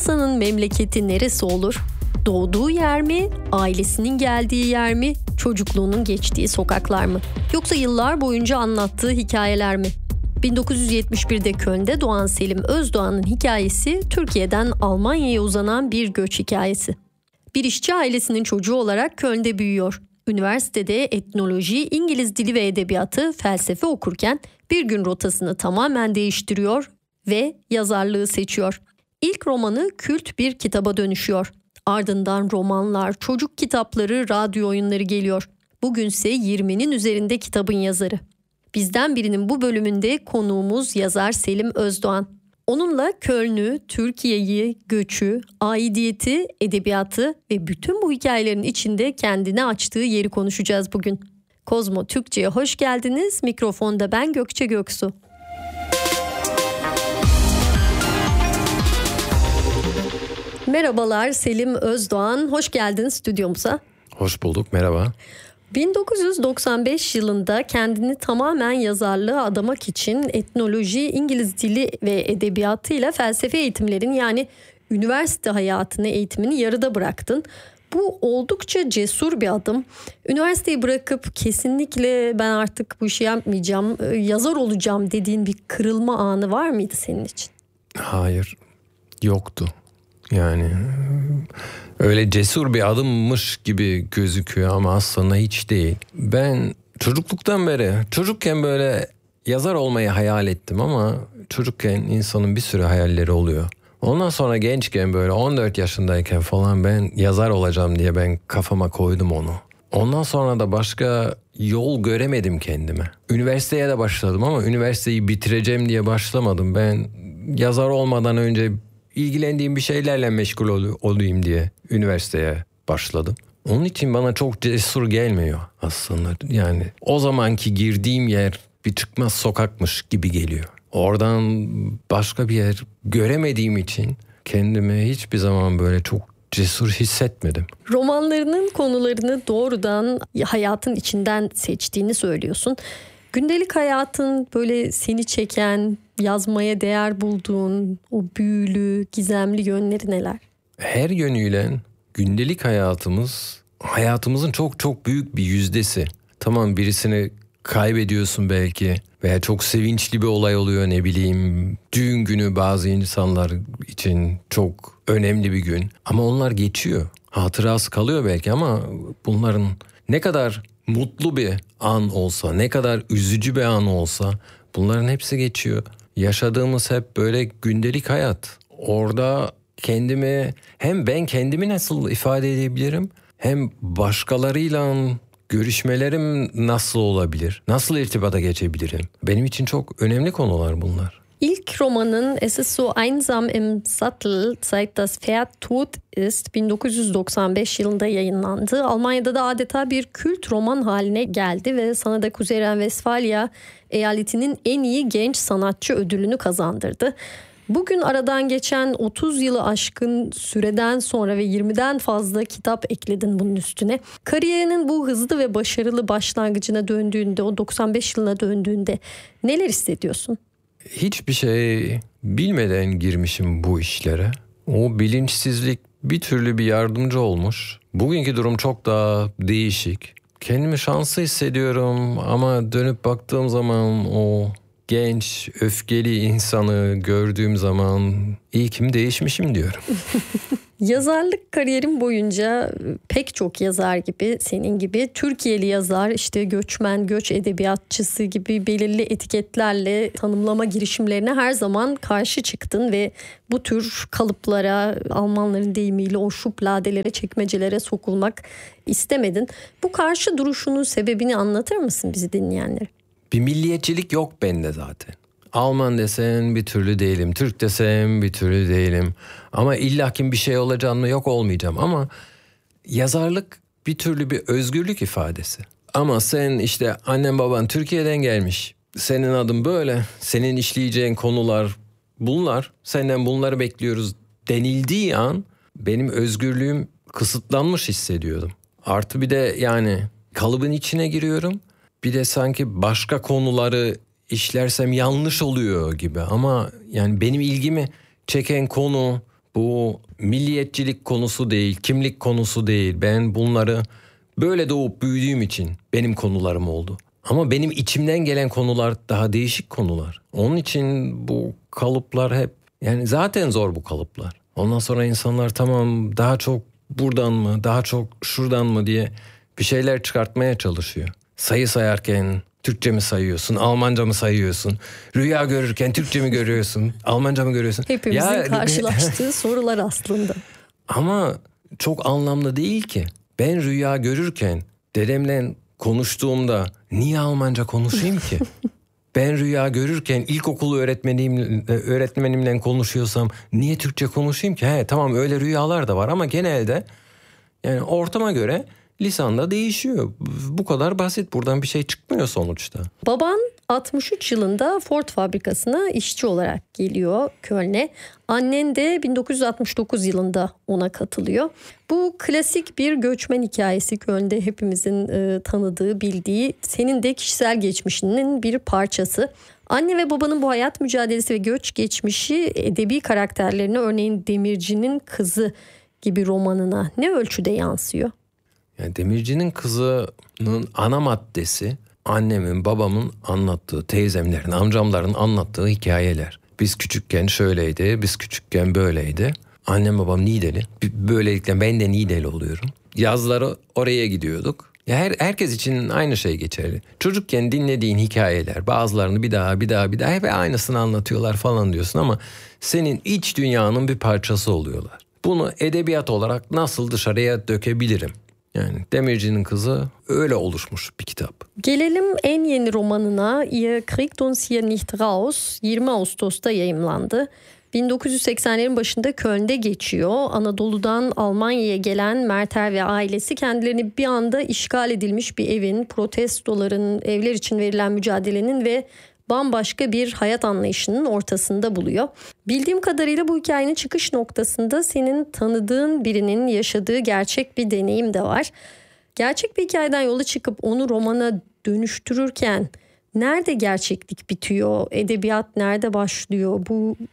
insanın memleketi neresi olur? Doğduğu yer mi, ailesinin geldiği yer mi, çocukluğunun geçtiği sokaklar mı? Yoksa yıllar boyunca anlattığı hikayeler mi? 1971'de Köln'de doğan Selim Özdoğan'ın hikayesi Türkiye'den Almanya'ya uzanan bir göç hikayesi. Bir işçi ailesinin çocuğu olarak Köln'de büyüyor. Üniversitede etnoloji, İngiliz dili ve edebiyatı, felsefe okurken bir gün rotasını tamamen değiştiriyor ve yazarlığı seçiyor. İlk romanı kült bir kitaba dönüşüyor. Ardından romanlar, çocuk kitapları, radyo oyunları geliyor. Bugünse 20'nin üzerinde kitabın yazarı. Bizden birinin bu bölümünde konuğumuz yazar Selim Özdoğan. Onunla Köln'ü, Türkiye'yi, göçü, aidiyeti, edebiyatı ve bütün bu hikayelerin içinde kendine açtığı yeri konuşacağız bugün. Kozmo Türkçe'ye hoş geldiniz. Mikrofonda ben Gökçe Göksu. Merhabalar Selim Özdoğan. Hoş geldin stüdyomuza. Hoş bulduk, merhaba. 1995 yılında kendini tamamen yazarlığa adamak için etnoloji, İngiliz dili ve edebiyatıyla felsefe eğitimlerini yani üniversite hayatını, eğitimini yarıda bıraktın. Bu oldukça cesur bir adım. Üniversiteyi bırakıp kesinlikle ben artık bu işi yapmayacağım, yazar olacağım dediğin bir kırılma anı var mıydı senin için? Hayır, yoktu. Yani öyle cesur bir adımmış gibi gözüküyor ama aslında hiç değil. Ben çocukken böyle yazar olmayı hayal ettim ama çocukken insanın bir sürü hayalleri oluyor. Ondan sonra gençken böyle 14 yaşındayken falan ben yazar olacağım diye ben kafama koydum onu. Ondan sonra da başka yol göremedim kendime. Üniversiteye de başladım ama üniversiteyi bitireceğim diye başlamadım. Ben yazar olmadan önce ilgilendiğim bir şeylerle meşgul olayım diye üniversiteye başladım. Onun için bana çok cesur gelmiyor aslında. Yani o zamanki girdiğim yer bir çıkmaz sokakmış gibi geliyor. Oradan başka bir yer göremediğim için kendimi hiçbir zaman böyle çok cesur hissetmedim. Romanlarının konularını doğrudan hayatın içinden seçtiğini söylüyorsun. Gündelik hayatın böyle seni çeken, yazmaya değer bulduğun o büyülü, gizemli yönleri neler? Her yönüyle gündelik hayatımızın çok çok büyük bir yüzdesi. Tamam, birisini kaybediyorsun belki veya çok sevinçli bir olay oluyor, ne bileyim. Düğün günü bazı insanlar için çok önemli bir gün ama onlar geçiyor. Hatırası kalıyor belki ama bunların ne kadar mutlu bir an olsa, ne kadar üzücü bir an olsa bunların hepsi geçiyor. Yaşadığımız hep böyle gündelik hayat. Orada ben kendimi nasıl ifade edebilirim? Hem başkalarıyla görüşmelerim nasıl olabilir? Nasıl irtibata geçebilirim? Benim için çok önemli konular bunlar. İlk romanın Es ist so einsam im Sattel seit das Pferd tot ist 1995 yılında yayınlandı. Almanya'da da adeta bir kült roman haline geldi ve sana da Kuzey Renvestfalya eyaletinin en iyi genç sanatçı ödülünü kazandırdı. Bugün aradan geçen 30 yılı aşkın süreden sonra ve 20'den fazla kitap ekledin bunun üstüne. Kariyerinin bu hızlı ve başarılı başlangıcına döndüğünde, o 95 yılına döndüğünde neler hissediyorsun? Hiçbir şey bilmeden girmişim bu işlere. O bilinçsizlik bir türlü bir yardımcı olmuş. Bugünkü durum çok daha değişik. Kendimi şanslı hissediyorum ama dönüp baktığım zaman o genç, öfkeli insanı gördüğüm zaman iyi ki değişmişim diyorum. Yazarlık kariyerim boyunca pek çok yazar gibi, senin gibi Türkiye'li yazar, işte göçmen, göç edebiyatçısı gibi belirli etiketlerle tanımlama girişimlerine her zaman karşı çıktın ve bu tür kalıplara, Almanların deyimiyle o şupladelere, çekmecelere sokulmak istemedin. Bu karşı duruşunun sebebini anlatır mısın bizi dinleyenlere? Bir milliyetçilik yok bende zaten. Alman desen bir türlü değilim, Türk desem bir türlü değilim. Ama illaki bir şey olacağım mı, yok olmayacağım. Ama yazarlık bir türlü bir özgürlük ifadesi. Ama sen işte annen baban Türkiye'den gelmiş. Senin adın böyle, senin işleyeceğin konular bunlar. Senden bunları bekliyoruz denildiği an benim özgürlüğüm kısıtlanmış hissediyordum. Artı bir de yani kalıbın içine giriyorum. Bir de sanki başka konuları işlersem yanlış oluyor gibi. Ama yani benim ilgimi çeken konu Bu milliyetçilik konusu değil, kimlik konusu değil. Ben bunları böyle doğup büyüdüğüm için benim konularım oldu. Ama benim içimden gelen konular daha değişik konular. Onun için bu kalıplar hep, yani zaten zor bu kalıplar. Ondan sonra insanlar tamam daha çok buradan mı, daha çok şuradan mı diye bir şeyler çıkartmaya çalışıyor. Sayı sayarken Türkçe mi sayıyorsun, Almanca mı sayıyorsun? Rüya görürken Türkçe mi görüyorsun, Almanca mı görüyorsun? Hepimizin karşılaştığı sorular aslında. Ama çok anlamlı değil ki. Ben rüya görürken dedemle konuştuğumda niye Almanca konuşayım ki? Ben rüya görürken ilkokul öğretmenimle konuşuyorsam niye Türkçe konuşayım ki? Tamam öyle rüyalar da var ama genelde yani ortama göre lisanda değişiyor. Bu kadar basit. Buradan bir şey çıkmıyor sonuçta. Baban 63 yılında Ford fabrikasına işçi olarak geliyor Köln'e. Annen de 1969 yılında ona katılıyor. Bu klasik bir göçmen hikayesi, Köln'de hepimizin tanıdığı, bildiği, senin de kişisel geçmişinin bir parçası. Anne ve babanın bu hayat mücadelesi ve göç geçmişi edebi karakterlerine, örneğin Demirci'nin Kızı gibi romanına ne ölçüde yansıyor? Yani Demirci'nin Kızı'nın ana maddesi annemin, babamın anlattığı, teyzemlerin, amcamların anlattığı hikayeler. Biz küçükken şöyleydi, biz küçükken böyleydi. Annem babam Niğdeli. Böylelikle ben de Niğdeli oluyorum. Yazları oraya gidiyorduk. Ya herkes için aynı şey geçerli. Çocukken dinlediğin hikayeler, bazılarını bir daha hep aynısını anlatıyorlar falan diyorsun ama senin iç dünyanın bir parçası oluyorlar. Bunu edebiyat olarak nasıl dışarıya dökebilirim? Yani Demirci'nin Kızı öyle oluşmuş bir kitap. Gelelim en yeni romanına. Ihr kriegt uns hier nicht raus. 20 Ağustos'ta yayımlandı. 1980'lerin başında Köln'de geçiyor. Anadolu'dan Almanya'ya gelen Merter ve ailesi kendilerini bir anda işgal edilmiş bir evin, protestoların, evler için verilen mücadelenin ve bambaşka bir hayat anlayışının ortasında buluyor. Bildiğim kadarıyla bu hikayenin çıkış noktasında senin tanıdığın birinin yaşadığı gerçek bir deneyim de var. Gerçek bir hikayeden yola çıkıp onu romana dönüştürürken nerede gerçeklik bitiyor? Edebiyat nerede başlıyor?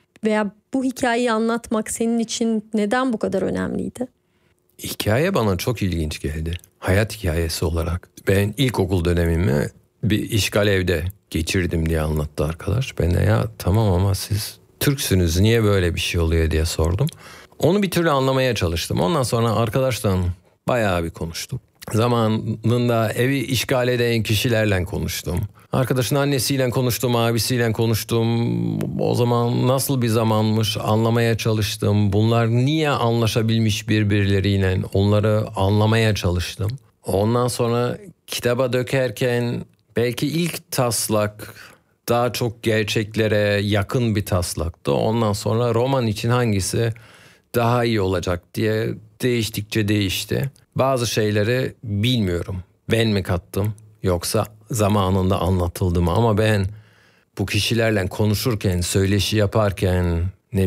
Bu hikayeyi anlatmak senin için neden bu kadar önemliydi? Hikaye bana çok ilginç geldi. Hayat hikayesi olarak. Ben ilkokul dönemimi bir işgal evde geçirdim diye anlattı arkadaş. Ben de ya tamam ama siz Türksünüz, niye böyle bir şey oluyor diye sordum. Onu bir türlü anlamaya çalıştım. Ondan sonra arkadaşla bayağı bir konuştuk. Zamanında evi işgal eden kişilerle konuştum. Arkadaşın annesiyle konuştum, abisiyle konuştum. O zaman nasıl bir zamanmış anlamaya çalıştım. Bunlar niye anlaşabilmiş birbirleriyle, onları anlamaya çalıştım. Ondan sonra kitaba dökerken belki ilk taslak daha çok gerçeklere yakın bir taslaktı. Ondan sonra roman için hangisi daha iyi olacak diye değiştikçe değişti. Bazı şeyleri bilmiyorum. Ben mi kattım yoksa zamanında anlatıldı mı? Ama ben bu kişilerle konuşurken, söyleşi yaparken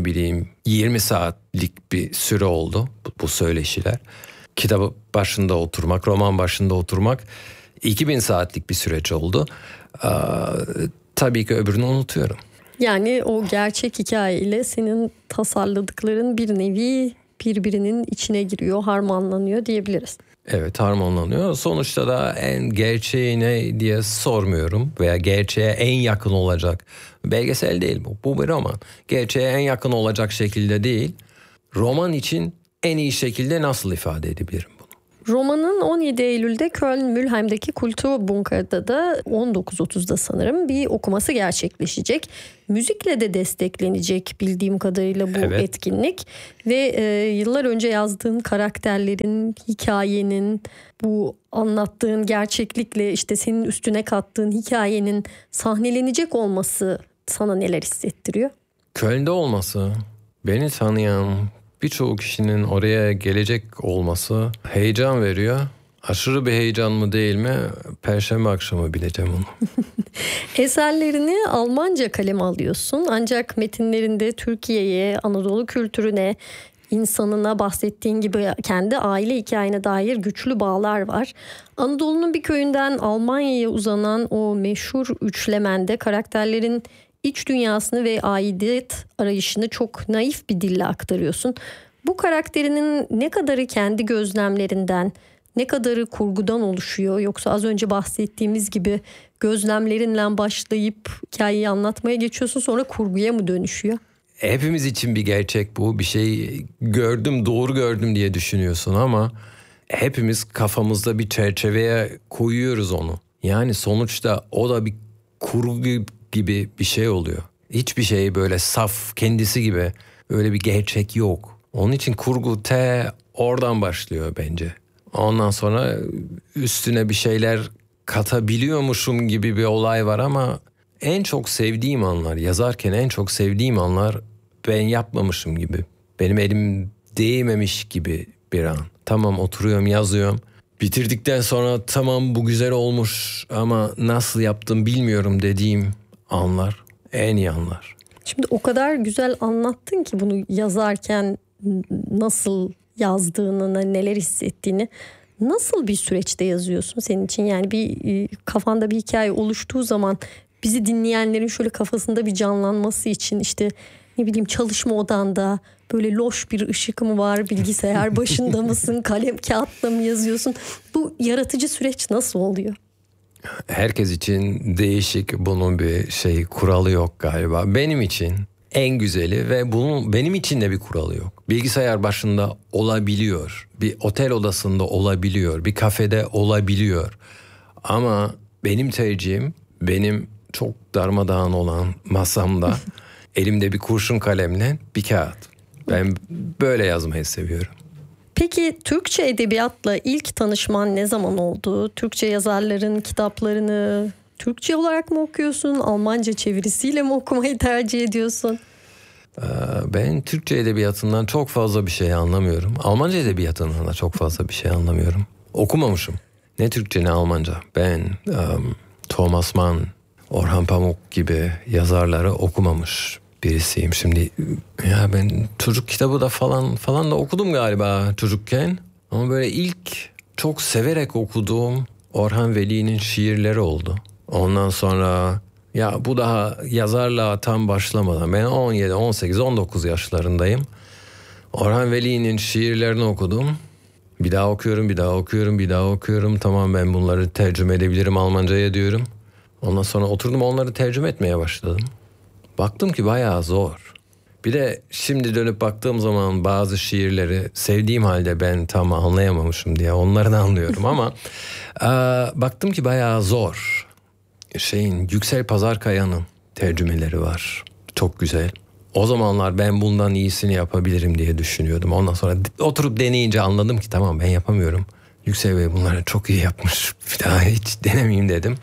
20 saatlik bir süre oldu bu söyleşiler. Kitabı başında oturmak, roman başında oturmak 2000 saatlik bir süreç oldu. Tabii ki öbürünü unutuyorum. Yani o gerçek hikayeyle senin tasarladıkların bir nevi birbirinin içine giriyor, harmanlanıyor diyebiliriz. Evet, harmanlanıyor. Sonuçta da en gerçeği ne diye sormuyorum veya gerçeğe en yakın olacak. Belgesel değil bu. Bu bir roman. Gerçeğe en yakın olacak şekilde değil. Roman için en iyi şekilde nasıl ifade edebilirim bunu? Romanın 17 Eylül'de Köln-Mülheim'deki Kulturbunker'da da 19.30'da sanırım bir okuması gerçekleşecek. Müzikle de desteklenecek bildiğim kadarıyla bu etkinlik. Ve yıllar önce yazdığın karakterlerin, hikayenin, bu anlattığın gerçeklikle işte senin üstüne kattığın hikayenin sahnelenecek olması sana neler hissettiriyor? Köln'de olması, beni tanıyan birçok kişinin oraya gelecek olması heyecan veriyor. Aşırı bir heyecan mı değil mi? Perşembe akşamı bileceğim onu. Eserlerini Almanca kaleme alıyorsun. Ancak metinlerinde Türkiye'ye, Anadolu kültürüne, insanına, bahsettiğin gibi kendi aile hikayene dair güçlü bağlar var. Anadolu'nun bir köyünden Almanya'ya uzanan o meşhur üçlemende karakterlerin iç dünyasını ve aidiyet arayışını çok naif bir dille aktarıyorsun. Bu karakterinin ne kadarı kendi gözlemlerinden, ne kadarı kurgudan oluşuyor? Yoksa az önce bahsettiğimiz gibi gözlemlerinle başlayıp hikayeyi anlatmaya geçiyorsun, sonra kurguya mı dönüşüyor? Hepimiz için bir gerçek bu. Bir şey gördüm, doğru gördüm diye düşünüyorsun ama hepimiz kafamızda bir çerçeveye koyuyoruz onu. Yani sonuçta o da bir kurgu gibi bir şey oluyor. Hiçbir şey böyle saf, kendisi gibi öyle bir gerçek yok. Onun için kurgu oradan başlıyor bence. Ondan sonra üstüne bir şeyler katabiliyormuşum gibi bir olay var ama en çok sevdiğim anlar, yazarken en çok sevdiğim anlar ben yapmamışım gibi. Benim elim değmemiş gibi bir an. Tamam, oturuyorum, yazıyorum. Bitirdikten sonra tamam bu güzel olmuş ama nasıl yaptım bilmiyorum dediğim anlar en iyi anlar. Şimdi o kadar güzel anlattın ki bunu yazarken nasıl yazdığını, neler hissettiğini. Nasıl bir süreçte yazıyorsun senin için? Yani bir kafanda bir hikaye oluştuğu zaman bizi dinleyenlerin şöyle kafasında bir canlanması için işte ne bileyim çalışma odanda böyle loş bir ışık mı var, bilgisayar başında mısın, kalem kağıtla mı yazıyorsun? Bu yaratıcı süreç nasıl oluyor? Herkes için değişik, bunun bir kuralı yok galiba. Benim için en güzeli ve bunun benim için de bir kuralı yok. Bilgisayar başında olabiliyor, bir otel odasında olabiliyor, bir kafede olabiliyor. Ama benim tercihim benim çok darmadağın olan masamda elimde bir kurşun kalemle bir kağıt. Ben böyle yazmayı seviyorum. Peki Türkçe edebiyatla ilk tanışman ne zaman oldu? Türkçe yazarların kitaplarını Türkçe olarak mı okuyorsun? Almanca çevirisiyle mi okumayı tercih ediyorsun? Ben Türkçe edebiyatından çok fazla bir şey anlamıyorum. Almanca edebiyatından da çok fazla bir şey anlamıyorum. Okumamışım. Ne Türkçe ne Almanca. Ben Thomas Mann, Orhan Pamuk gibi yazarları okumamış birisiyim. Şimdi ya ben çocuk kitabı da falan da okudum galiba çocukken. Ama böyle ilk çok severek okuduğum Orhan Veli'nin şiirleri oldu. Ondan sonra ya bu daha yazarlığa tam başlamadan, ben 17, 18, 19 yaşlarındayım. Orhan Veli'nin şiirlerini okudum. Bir daha okuyorum. Tamam, ben bunları tercüme edebilirim Almanca'ya diyorum. Ondan sonra oturdum onları tercüme etmeye başladım. Baktım ki bayağı zor. Bir de şimdi dönüp baktığım zaman bazı şiirleri sevdiğim halde ben tam anlayamamışım diye onları da anlıyorum ama baktım ki bayağı zor. Yüksel Pazarkaya'nın tercümeleri var. Çok güzel. O zamanlar ben bundan iyisini yapabilirim diye düşünüyordum. Ondan sonra oturup deneyince anladım ki tamam, ben yapamıyorum. Yüksel Bey bunları çok iyi yapmış. Bir daha hiç denemeyeyim dedim.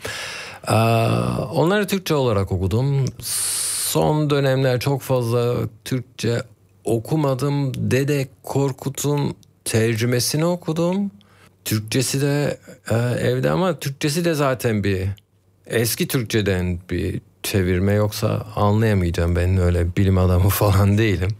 Onları Türkçe olarak okudum. Son dönemler çok fazla Türkçe okumadım. Dede Korkut'un tercümesini okudum. Türkçesi de evde ama Türkçesi de zaten bir eski Türkçeden bir çevirme, yoksa anlayamayacağım, ben öyle bilim adamı falan değilim.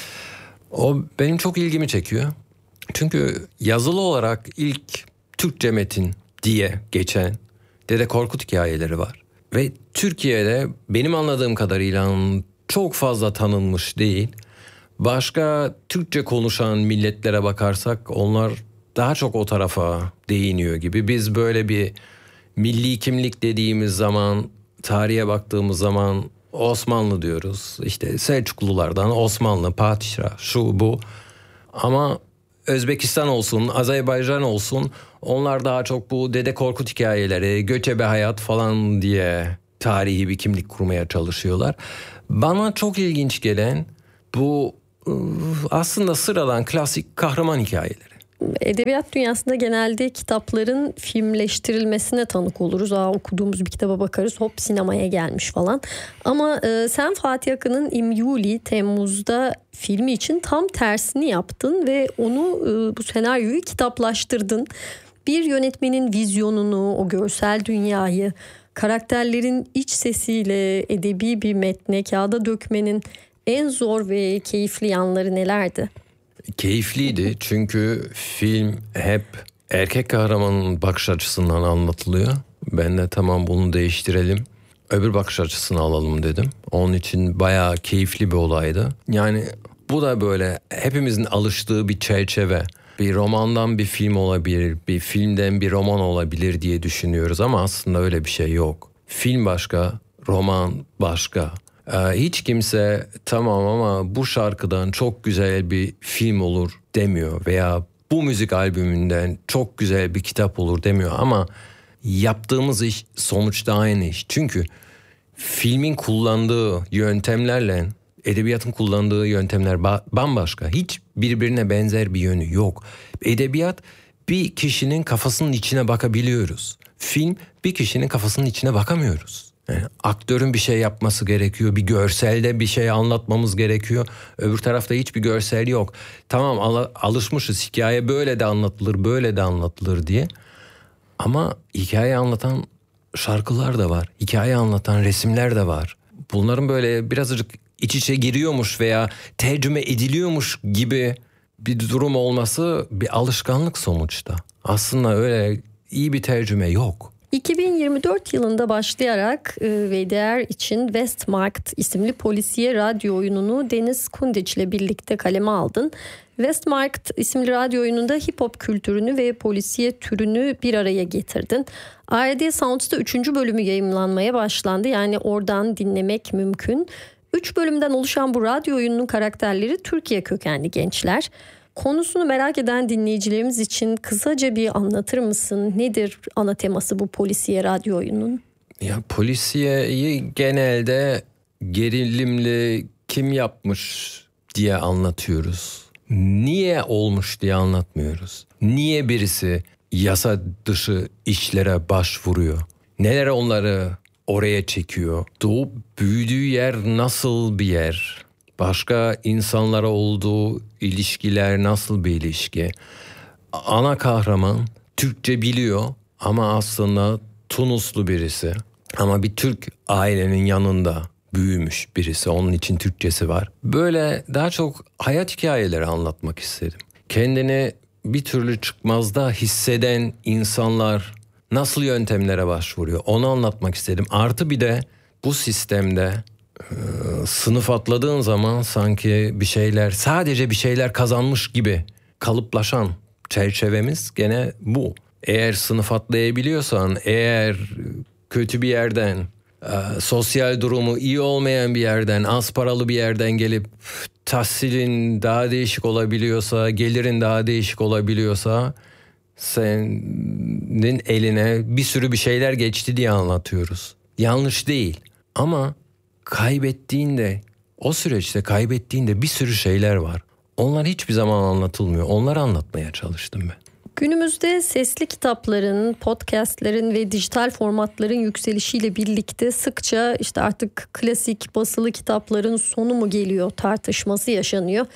O benim çok ilgimi çekiyor. Çünkü yazılı olarak ilk Türkçe metin diye geçen Dede Korkut hikayeleri var. Ve Türkiye'de benim anladığım kadarıyla çok fazla tanınmış değil. Başka Türkçe konuşan milletlere bakarsak onlar daha çok o tarafa değiniyor gibi. Biz böyle bir milli kimlik dediğimiz zaman, tarihe baktığımız zaman Osmanlı diyoruz. İşte Selçuklulardan Osmanlı, padişah, şu bu. Ama Özbekistan olsun, Azerbaycan olsun, onlar daha çok bu Dede Korkut hikayeleri, göçebe hayat falan diye tarihi bir kimlik kurmaya çalışıyorlar. Bana çok ilginç gelen bu aslında sıradan klasik kahraman hikayeleri. Edebiyat dünyasında genelde kitapların filmleştirilmesine tanık oluruz. Okuduğumuz bir kitaba bakarız, hop sinemaya gelmiş falan. Ama sen Fatih Akın'ın İmyuli Temmuz'da filmi için tam tersini yaptın ve onu bu senaryoyu kitaplaştırdın. Bir yönetmenin vizyonunu, o görsel dünyayı, karakterlerin iç sesiyle edebi bir metne kağıda dökmenin en zor ve keyifli yanları nelerdi? Keyifliydi çünkü film hep erkek kahramanın bakış açısından anlatılıyor. Ben de tamam bunu değiştirelim. öbür bakış açısını alalım dedim. Onun için bayağı keyifli bir olaydı. Yani bu da böyle hepimizin alıştığı bir çerçeve. Bir romandan bir film olabilir, bir filmden bir roman olabilir diye düşünüyoruz ama aslında öyle bir şey yok. Film başka, roman başka. Hiç kimse tamam ama bu şarkıdan çok güzel bir film olur demiyor veya bu müzik albümünden çok güzel bir kitap olur demiyor ama yaptığımız iş sonuçta aynı iş. Çünkü filmin kullandığı yöntemlerle edebiyatın kullandığı yöntemler bambaşka. Hiç birbirine benzer bir yönü yok. Edebiyat bir kişinin kafasının içine bakabiliyoruz. Film bir kişinin kafasının içine bakamıyoruz. Yani aktörün bir şey yapması gerekiyor. Bir görselde bir şey anlatmamız gerekiyor. Öbür tarafta hiçbir görsel yok. Tamam alışmışız hikaye böyle de anlatılır, böyle de anlatılır diye. Ama hikaye anlatan şarkılar da var. Hikaye anlatan resimler de var. Bunların böyle birazcık iç içe giriyormuş veya tercüme ediliyormuş gibi bir durum olması bir alışkanlık sonuçta. Aslında öyle iyi bir tercüme yok. 2024 yılında başlayarak VDR için Westmarkt isimli polisiye radyo oyununu Deniz Kundiç ile birlikte kaleme aldın. Westmarkt isimli radyo oyununda hip hop kültürünü ve polisiye türünü bir araya getirdin. ARD Sounds'ta 3. bölümü yayımlanmaya başlandı. Yani oradan dinlemek mümkün. 3 bölümden oluşan bu radyo oyununun karakterleri Türkiye kökenli gençler. Konusunu merak eden dinleyicilerimiz için kısaca bir anlatır mısın? Nedir ana teması bu polisiye radyo oyunun? Ya polisiyeyi genelde gerilimli kim yapmış diye anlatıyoruz. Niye olmuş diye anlatmıyoruz. Niye birisi yasa dışı işlere başvuruyor? Neler onları oraya çekiyor? Doğup büyüdüğü yer nasıl bir yer? Başka insanlara olduğu ilişkiler nasıl bir ilişki? Ana kahraman Türkçe biliyor ama aslında Tunuslu birisi. Ama bir Türk ailenin yanında büyümüş birisi. Onun için Türkçesi var. Böyle daha çok hayat hikayeleri anlatmak istedim. Kendini bir türlü çıkmazda hisseden insanlar nasıl yöntemlere başvuruyor onu anlatmak istedim. Artı bir de bu sistemde sınıf atladığın zaman sanki bir şeyler, sadece bir şeyler kazanmış gibi kalıplaşan çerçevemiz gene bu. Eğer sınıf atlayabiliyorsan, eğer kötü bir yerden, sosyal durumu iyi olmayan bir yerden, az paralı bir yerden gelip tahsilin daha değişik olabiliyorsa, gelirin daha değişik olabiliyorsa senin eline bir sürü bir şeyler geçti diye anlatıyoruz. Yanlış değil ama kaybettiğinde, o süreçte kaybettiğinde bir sürü şeyler var. Onlar hiçbir zaman anlatılmıyor. Onları anlatmaya çalıştım ben. Günümüzde sesli kitapların, podcastlerin ve dijital formatların yükselişiyle birlikte sıkça işte artık klasik basılı kitapların sonu mu geliyor tartışması yaşanıyor.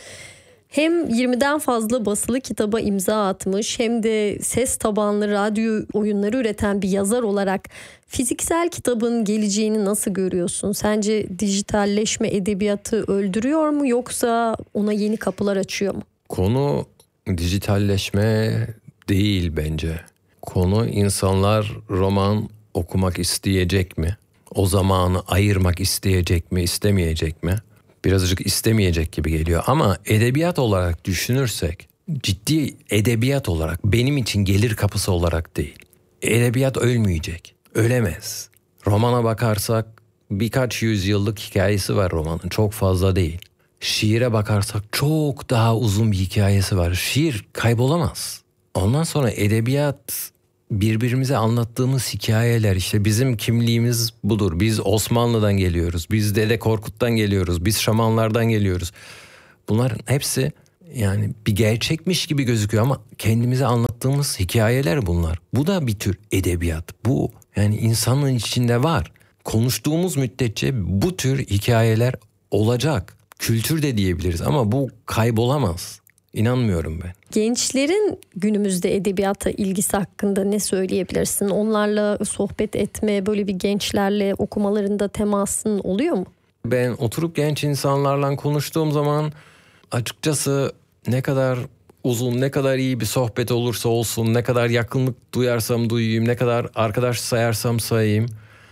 Hem 20'den fazla basılı kitaba imza atmış hem de ses tabanlı radyo oyunları üreten bir yazar olarak fiziksel kitabın geleceğini nasıl görüyorsun? Sence dijitalleşme edebiyatı öldürüyor mu yoksa ona yeni kapılar açıyor mu? Konu dijitalleşme değil bence. Konu insanlar roman okumak isteyecek mi? O zamanı ayırmak isteyecek mi, istemeyecek mi? Birazcık istemeyecek gibi geliyor ama edebiyat olarak düşünürsek, ciddi edebiyat olarak benim için gelir kapısı olarak değil. Edebiyat ölmeyecek, ölemez. Romana bakarsak birkaç yüzyıllık hikayesi var romanın, çok fazla değil. Şiire bakarsak çok daha uzun bir hikayesi var. Şiir kaybolamaz. Ondan sonra edebiyat birbirimize anlattığımız hikayeler, işte bizim kimliğimiz budur. Biz Osmanlı'dan geliyoruz, biz Dede Korkut'tan geliyoruz, biz Şamanlardan geliyoruz. Bunların hepsi yani bir gerçekmiş gibi gözüküyor ama kendimize anlattığımız hikayeler bunlar. Bu da bir tür edebiyat. Bu yani insanın içinde var. Konuştuğumuz müddetçe bu tür hikayeler olacak. Kültür de diyebiliriz ama bu kaybolamaz. İnanmıyorum ben. Gençlerin günümüzde edebiyata ilgisi hakkında ne söyleyebilirsin? Onlarla sohbet etme, böyle bir gençlerle okumalarında temasın oluyor mu? Ben oturup genç insanlarla konuştuğum zaman açıkçası ne kadar uzun, ne kadar iyi bir sohbet olursa olsun, ne kadar yakınlık duyarsam duyayım, ne kadar arkadaş sayarsam sayayım,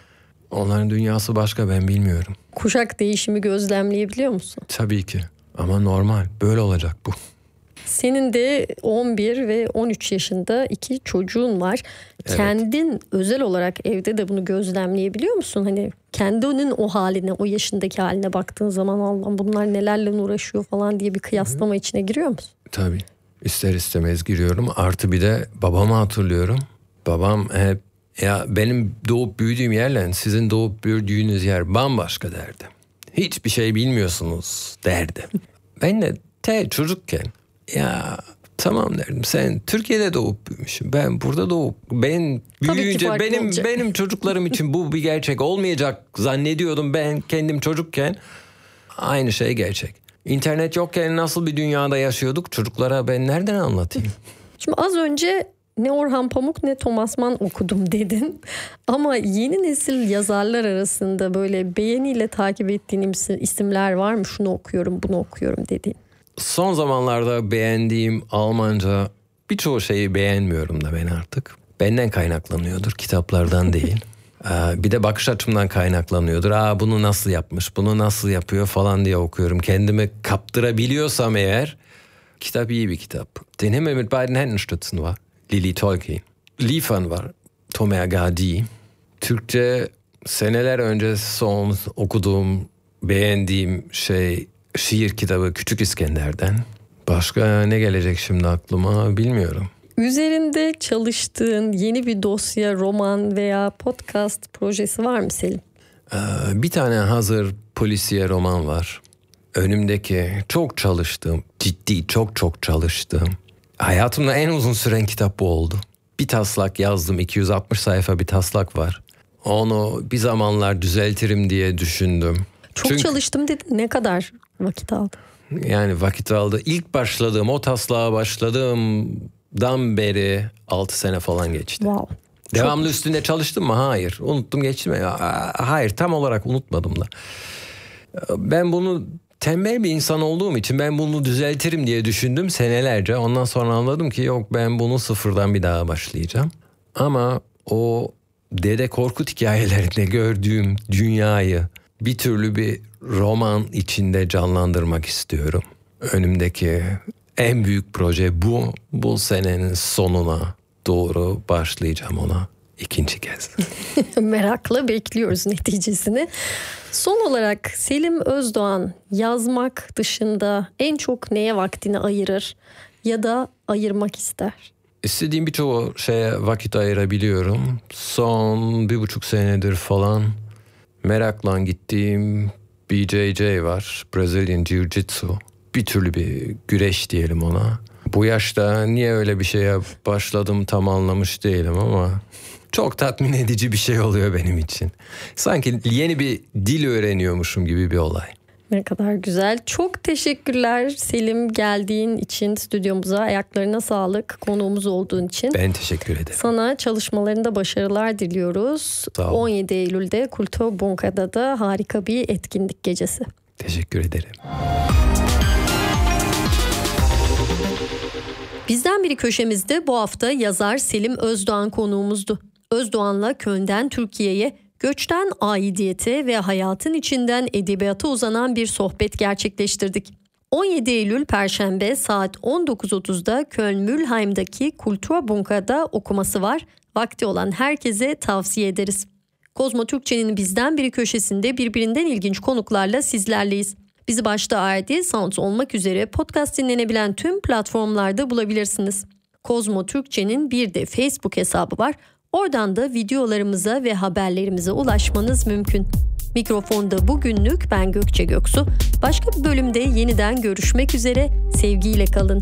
Onların dünyası başka, ben bilmiyorum. Kuşak değişimi gözlemleyebiliyor musun? Tabii ki ama normal, böyle olacak bu. Senin de 11 ve 13 yaşında 2 çocuğun var. Evet. Kendin özel olarak evde de bunu gözlemleyebiliyor musun? Hani kendinin o haline, o yaşındaki haline baktığın zaman Allah'ım bunlar nelerle uğraşıyor falan diye bir kıyaslama içine giriyor musun? Tabii, ister istemez giriyorum. Artı bir de babamı hatırlıyorum. Babam hep ya benim doğup büyüdüğüm yerle sizin doğup büyüdüğünüz yer bambaşka derdi. Hiçbir şey bilmiyorsunuz derdi. Ben de çocukken Ya tamam derdim, sen Türkiye'de doğup büyümüşsün, ben burada doğup, ben büyüyünce benim çocuklarım için bu bir gerçek olmayacak zannediyordum ben kendim çocukken. Aynı şey gerçek. İnternet yokken nasıl bir dünyada yaşıyorduk, çocuklara ben nereden anlatayım? Şimdi az önce ne Orhan Pamuk ne Thomas Mann okudum dedin. Ama yeni nesil yazarlar arasında böyle beğeniyle takip ettiğin isimler var mı? Şunu okuyorum, bunu okuyorum dediğin. Son zamanlarda beğendiğim Almanca birçoğu şeyi beğenmiyorum da ben artık. Benden kaynaklanıyordur, kitaplardan değil. Bir de bakış açımdan kaynaklanıyordur. Bunu nasıl yapmış, bunu nasıl yapıyor falan diye okuyorum. Kendimi kaptırabiliyorsam eğer, kitap iyi bir kitap. Den Himmel mit beiden Händen stützen var. Lili Tolkien. Liefern var. Tomer Gardi. Türkçe seneler önce son okuduğum, beğendiğim şey şiir kitabı Küçük İskender'den. Başka ne gelecek şimdi aklıma bilmiyorum. Üzerinde çalıştığın yeni bir dosya, roman veya podcast projesi var mı Selim? Bir tane hazır polisiye roman var. Önümdeki çok çalıştığım, ciddi çok çalıştığım, hayatımda en uzun süren kitap bu oldu. Bir taslak yazdım, 260 sayfa bir taslak var. Onu bir zamanlar düzeltirim diye düşündüm. Çok çalıştım dedin, ne kadar vakit aldı? Yani vakit aldı. İlk başladığım, o taslağa başladığımdan beri 6 sene falan geçti. Wow. Devamlı üstünde çalıştım mı? Hayır. Unuttum geçti mi? Hayır, tam olarak unutmadım da. Ben bunu tembel bir insan olduğum için ben bunu düzeltirim diye düşündüm senelerce. Ondan sonra anladım ki yok, ben bunu sıfırdan bir daha başlayacağım. Ama o Dede Korkut hikayelerinde gördüğüm dünyayı bir türlü bir roman içinde canlandırmak istiyorum. Önümdeki en büyük proje bu. Bu senenin sonuna doğru başlayacağım ona ikinci kez. Merakla bekliyoruz neticesini. Son olarak Selim Özdoğan yazmak dışında en çok neye vaktini ayırır ya da ayırmak ister? İstediğim birçok şeye vakit ayırabiliyorum. Son 1,5 senedir falan merakla gittiğim BJJ var. Brazilian Jiu-Jitsu. Bir türlü bir güreş diyelim ona. Bu yaşta niye öyle bir şeye başladım tam anlamış değilim ama çok tatmin edici bir şey oluyor benim için. Sanki yeni bir dil öğreniyormuşum gibi bir olay. Ne kadar güzel. Çok teşekkürler Selim, geldiğin için stüdyomuza. Ayaklarına sağlık, konuğumuz olduğun için. Ben teşekkür ederim. Sana çalışmalarında başarılar diliyoruz. 17 Eylül'de Kulturbunka'da da harika bir etkinlik gecesi. Teşekkür ederim. Bizden biri köşemizde bu hafta yazar Selim Özdoğan konuğumuzdu. Özdoğan'la Köln'den Türkiye'ye, göçten aidiyete ve hayatın içinden edebiyata uzanan bir sohbet gerçekleştirdik. 17 Eylül Perşembe saat 19.30'da Köln-Mülheim'daki Kulturbunka'da okuması var. Vakti olan herkese tavsiye ederiz. Kozmo Türkçe'nin bizden biri köşesinde birbirinden ilginç konuklarla sizlerleyiz. Bizi başta ARD Sounds olmak üzere podcast dinlenebilen tüm platformlarda bulabilirsiniz. Kozmo Türkçe'nin bir de Facebook hesabı var. Oradan da videolarımıza ve haberlerimize ulaşmanız mümkün. Mikrofonda bugünlük ben Gökçe Göksu. Başka bir bölümde yeniden görüşmek üzere. Sevgiyle kalın.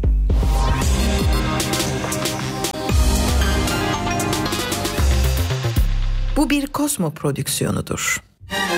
Bu bir Kozmo prodüksiyonudur.